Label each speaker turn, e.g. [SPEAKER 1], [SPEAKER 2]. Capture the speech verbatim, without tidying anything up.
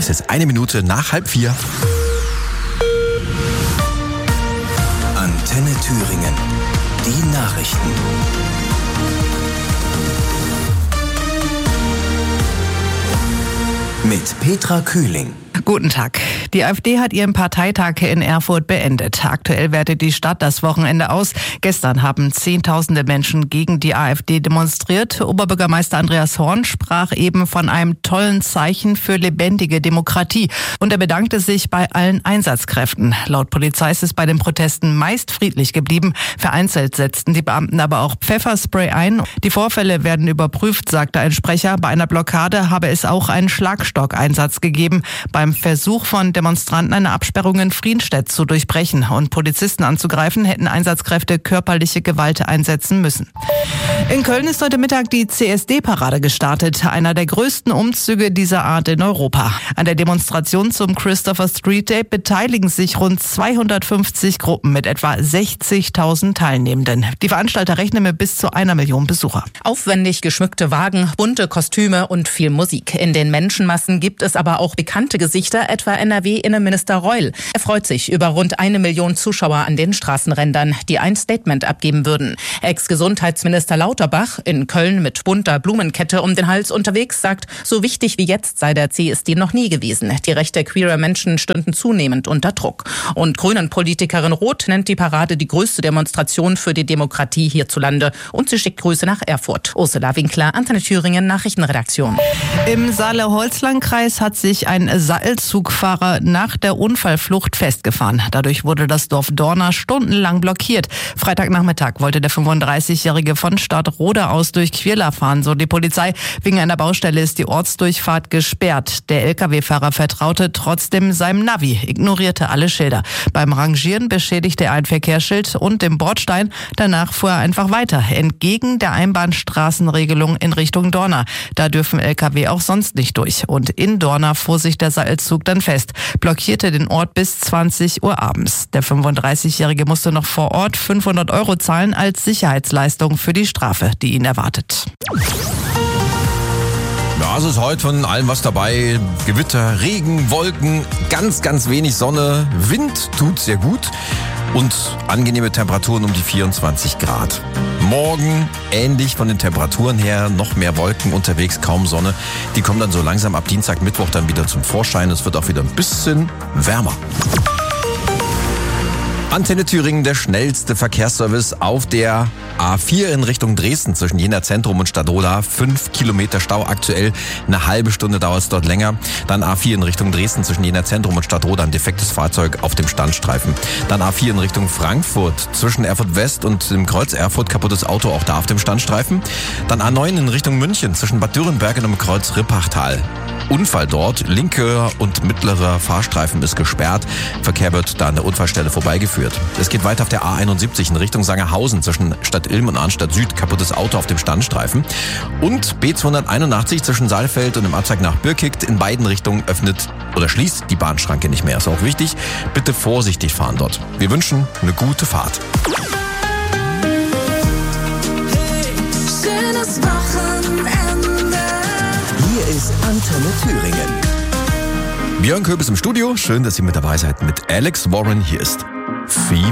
[SPEAKER 1] Es ist eine Minute nach halb vier.
[SPEAKER 2] Antenne Thüringen. Die Nachrichten. Mit Petra Kühling.
[SPEAKER 3] Guten Tag. Die AfD hat ihren Parteitag in Erfurt beendet. Aktuell wertet die Stadt das Wochenende aus. Gestern haben Zehntausende Menschen gegen die AfD demonstriert. Oberbürgermeister Andreas Horn sprach eben von einem tollen Zeichen für lebendige Demokratie. Und er bedankte sich bei allen Einsatzkräften. Laut Polizei ist es bei den Protesten meist friedlich geblieben. Vereinzelt setzten die Beamten aber auch Pfefferspray ein. Die Vorfälle werden überprüft, sagte ein Sprecher. Bei einer Blockade habe es auch einen Schlagstockeinsatz gegeben. Beim Versuch von Demonstranten, eine Absperrung in Frienstedt zu durchbrechen und Polizisten anzugreifen, hätten Einsatzkräfte körperliche Gewalt einsetzen müssen. In Köln ist heute Mittag die C S D-Parade gestartet, einer der größten Umzüge dieser Art in Europa. An der Demonstration zum Christopher Street Day beteiligen sich rund zweihundertfünfzig Gruppen mit etwa sechzigtausend Teilnehmenden. Die Veranstalter rechnen mit bis zu einer Million Besucher.
[SPEAKER 4] Aufwendig geschmückte Wagen, bunte Kostüme und viel Musik. In den Menschenmassen gibt es aber auch bekannte Gesichter, etwa N R W-Innenminister Reul. Er freut sich über rund eine Million Zuschauer an den Straßenrändern, die ein Statement abgeben würden. Ex-Gesundheitsminister Lauterbach, in Köln mit bunter Blumenkette um den Hals unterwegs, sagt, so wichtig wie jetzt sei der C S D noch nie gewesen. Die Rechte queerer Menschen stünden zunehmend unter Druck. Und Grünen-Politikerin Roth nennt die Parade die größte Demonstration für die Demokratie hierzulande. Und sie schickt Grüße nach Erfurt. Ursula Winkler, Antenne Thüringen, Nachrichtenredaktion.
[SPEAKER 3] Im Saale-Holzland-Kreis hat sich ein Seilzugfahrer nach der Unfallflucht festgefahren. Dadurch wurde das Dorf Dorna stundenlang blockiert. Freitagnachmittag wollte der fünfunddreißigjährige von Stadtroda aus durch Quirla fahren, so die Polizei. Wegen einer Baustelle ist die Ortsdurchfahrt gesperrt. Der L K W-Fahrer vertraute trotzdem seinem Navi, ignorierte alle Schilder. Beim Rangieren beschädigte er ein Verkehrsschild und den Bordstein. Danach fuhr er einfach weiter, entgegen der Einbahnstraßenregelung in Richtung Dorna. Da dürfen L K W auch sonst nicht durch. Und in Dorna fuhr sich der Seilzug dann fest, blockierte den Ort bis zwanzig Uhr abends. Der fünfunddreißigjährige musste noch vor Ort fünfhundert Euro zahlen als Sicherheitsleistung für die Strafe, die ihn erwartet.
[SPEAKER 1] Ja, es ist heute von allem was dabei. Gewitter, Regen, Wolken, ganz, ganz wenig Sonne. Wind tut sehr gut und angenehme Temperaturen um die vierundzwanzig Grad. Morgen ähnlich von den Temperaturen her, noch mehr Wolken unterwegs, kaum Sonne. Die kommen dann so langsam ab Dienstag, Mittwoch dann wieder zum Vorschein. Es wird auch wieder ein bisschen wärmer. Antenne Thüringen, der schnellste Verkehrsservice auf der A vier in Richtung Dresden zwischen Jena Zentrum und Stadtroda. Fünf Kilometer Stau aktuell, eine halbe Stunde dauert es dort länger. Dann A vier in Richtung Dresden zwischen Jena Zentrum und Stadtroda, ein defektes Fahrzeug auf dem Standstreifen. Dann A vier in Richtung Frankfurt zwischen Erfurt West und dem Kreuz Erfurt, kaputtes Auto auch da auf dem Standstreifen. Dann A neun in Richtung München zwischen Bad Dürrenberg und dem Kreuz Rippachtal. Unfall dort, linker und mittlerer Fahrstreifen ist gesperrt. Verkehr wird da an der Unfallstelle vorbeigeführt. Es geht weiter auf der A einundsiebzig in Richtung Sangerhausen zwischen Stadt Ilm und Arnstadt Süd, kaputtes Auto auf dem Standstreifen. Und B zweihunderteinundachtzig zwischen Saalfeld und dem Abzweig nach Birkigt in beiden Richtungen öffnet oder schließt die Bahnschranke nicht mehr. Ist auch wichtig, bitte vorsichtig fahren dort. Wir wünschen eine gute Fahrt.
[SPEAKER 2] Hier ist Antenne Thüringen.
[SPEAKER 1] Björn Köbis im Studio. Schön, dass ihr mit dabei seid mit Alex Warren. Hier ist